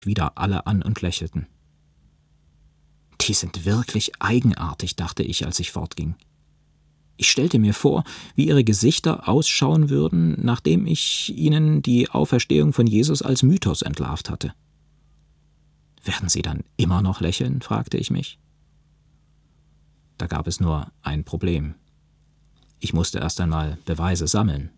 wieder alle an und lächelten. »Die sind wirklich eigenartig«, dachte ich, als ich fortging. Ich stellte mir vor, wie ihre Gesichter ausschauen würden, nachdem ich ihnen die Auferstehung von Jesus als Mythos entlarvt hatte. »Werden sie dann immer noch lächeln?« fragte ich mich. Da gab es nur ein Problem. Ich musste erst einmal Beweise sammeln.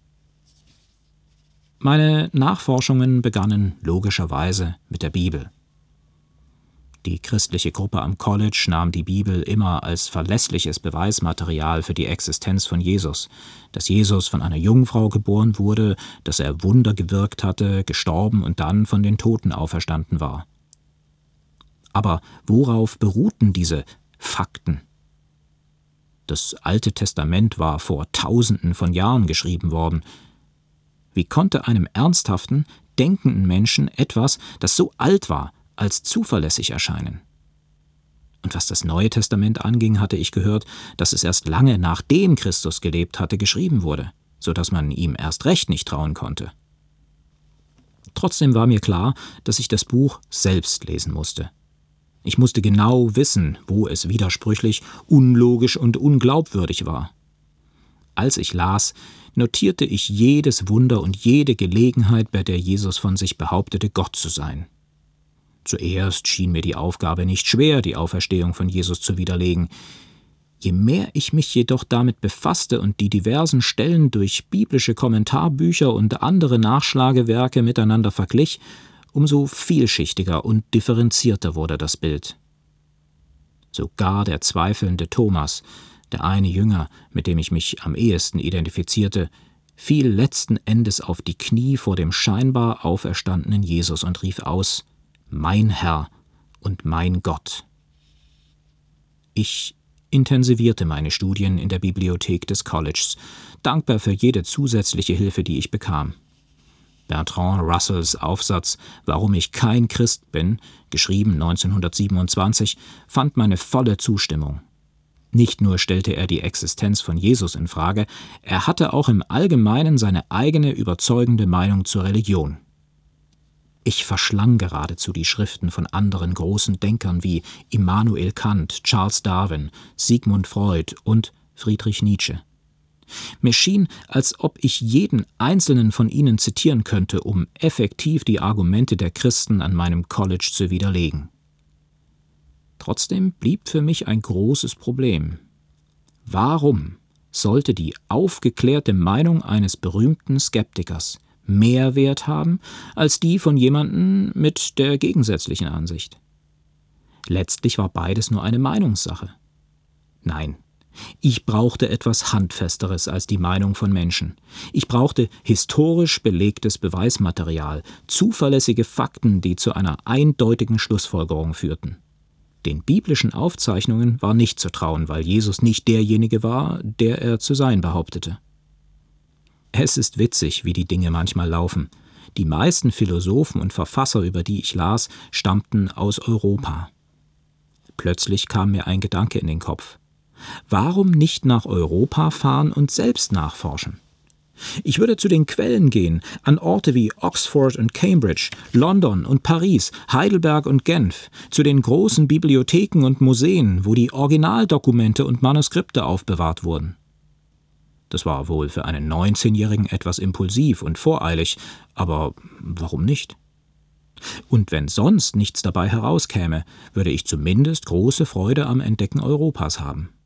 Meine Nachforschungen begannen logischerweise mit der Bibel. Die christliche Gruppe am College nahm die Bibel immer als verlässliches Beweismaterial für die Existenz von Jesus, dass Jesus von einer Jungfrau geboren wurde, dass er Wunder gewirkt hatte, gestorben und dann von den Toten auferstanden war. Aber worauf beruhten diese Fakten? Das Alte Testament war vor Tausenden von Jahren geschrieben worden. Wie konnte einem ernsthaften, denkenden Menschen etwas, das so alt war, als zuverlässig erscheinen? Und was das Neue Testament anging, hatte ich gehört, dass es erst lange nachdem Christus gelebt hatte, geschrieben wurde, so dass man ihm erst recht nicht trauen konnte. Trotzdem war mir klar, dass ich das Buch selbst lesen musste. Ich musste genau wissen, wo es widersprüchlich, unlogisch und unglaubwürdig war. Als ich las, notierte ich jedes Wunder und jede Gelegenheit, bei der Jesus von sich behauptete, Gott zu sein. Zuerst schien mir die Aufgabe nicht schwer, die Auferstehung von Jesus zu widerlegen. Je mehr ich mich jedoch damit befasste und die diversen Stellen durch biblische Kommentarbücher und andere Nachschlagewerke miteinander verglich, umso vielschichtiger und differenzierter wurde das Bild. Sogar der zweifelnde Thomas, der eine Jünger, mit dem ich mich am ehesten identifizierte, fiel letzten Endes auf die Knie vor dem scheinbar auferstandenen Jesus und rief aus: »Mein Herr und mein Gott.« Ich intensivierte meine Studien in der Bibliothek des Colleges, dankbar für jede zusätzliche Hilfe, die ich bekam. Bertrand Russells Aufsatz »Warum ich kein Christ bin«, geschrieben 1927, fand meine volle Zustimmung. Nicht nur stellte er die Existenz von Jesus in Frage, er hatte auch im Allgemeinen seine eigene überzeugende Meinung zur Religion. Ich verschlang geradezu die Schriften von anderen großen Denkern wie Immanuel Kant, Charles Darwin, Sigmund Freud und Friedrich Nietzsche. Mir schien, als ob ich jeden einzelnen von ihnen zitieren könnte, um effektiv die Argumente der Christen an meinem College zu widerlegen. Trotzdem blieb für mich ein großes Problem. Warum sollte die aufgeklärte Meinung eines berühmten Skeptikers mehr Wert haben als die von jemandem mit der gegensätzlichen Ansicht? Letztlich war beides nur eine Meinungssache. Nein, ich brauchte etwas Handfesteres als die Meinung von Menschen. Ich brauchte historisch belegtes Beweismaterial, zuverlässige Fakten, die zu einer eindeutigen Schlussfolgerung führten. Den biblischen Aufzeichnungen war nicht zu trauen, weil Jesus nicht derjenige war, der er zu sein behauptete. Es ist witzig, wie die Dinge manchmal laufen. Die meisten Philosophen und Verfasser, über die ich las, stammten aus Europa. Plötzlich kam mir ein Gedanke in den Kopf. Warum nicht nach Europa fahren und selbst nachforschen? Ich würde zu den Quellen gehen, an Orte wie Oxford und Cambridge, London und Paris, Heidelberg und Genf, zu den großen Bibliotheken und Museen, wo die Originaldokumente und Manuskripte aufbewahrt wurden. Das war wohl für einen 19-Jährigen etwas impulsiv und voreilig, aber warum nicht? Und wenn sonst nichts dabei herauskäme, würde ich zumindest große Freude am Entdecken Europas haben.